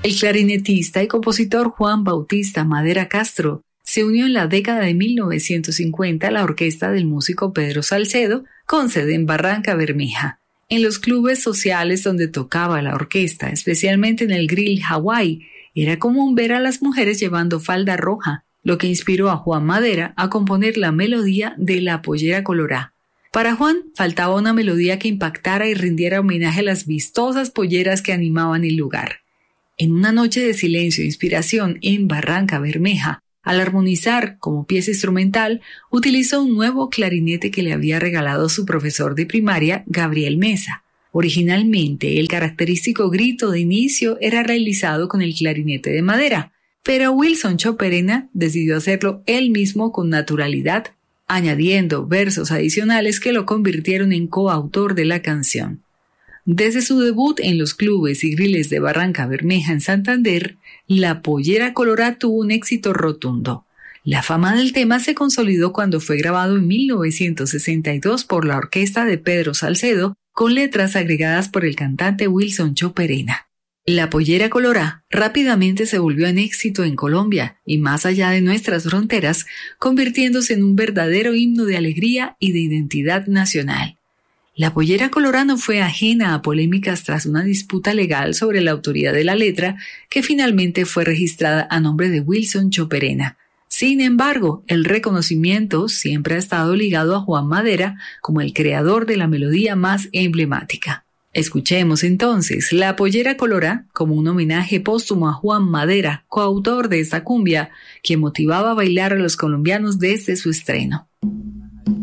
El clarinetista y compositor Juan Bautista Madera Castro se unió en la década de 1950 a la orquesta del músico Pedro Salcedo, con sede en Barranca Bermeja. En los clubes sociales donde tocaba la orquesta, especialmente en el Grill Hawaii, era común ver a las mujeres llevando falda roja, lo que inspiró a Juan Madera a componer la melodía de La Pollera Colorá. Para Juan faltaba una melodía que impactara y rindiera homenaje a las vistosas polleras que animaban el lugar. En una noche de silencio e inspiración en Barranca Bermeja, al armonizar como pieza instrumental, utilizó un nuevo clarinete que le había regalado su profesor de primaria, Gabriel Mesa. Originalmente, el característico grito de inicio era realizado con el clarinete de madera, pero Wilson Choperena decidió hacerlo él mismo con naturalidad, añadiendo versos adicionales que lo convirtieron en coautor de la canción. Desde su debut en los clubes y griles de Barranca Bermeja en Santander, La Pollera Colorá tuvo un éxito rotundo. La fama del tema se consolidó cuando fue grabado en 1962 por la orquesta de Pedro Salcedo, con letras agregadas por el cantante Wilson Choperena. La Pollera Colorá rápidamente se volvió un éxito en Colombia y más allá de nuestras fronteras, convirtiéndose en un verdadero himno de alegría y de identidad nacional. La Pollera Colorá no fue ajena a polémicas tras una disputa legal sobre la autoría de la letra, que finalmente fue registrada a nombre de Wilson Choperena. Sin embargo, el reconocimiento siempre ha estado ligado a Juan Madera como el creador de la melodía más emblemática. Escuchemos entonces La Pollera Colorá como un homenaje póstumo a Juan Madera, coautor de esta cumbia, que motivaba a bailar a los colombianos desde su estreno.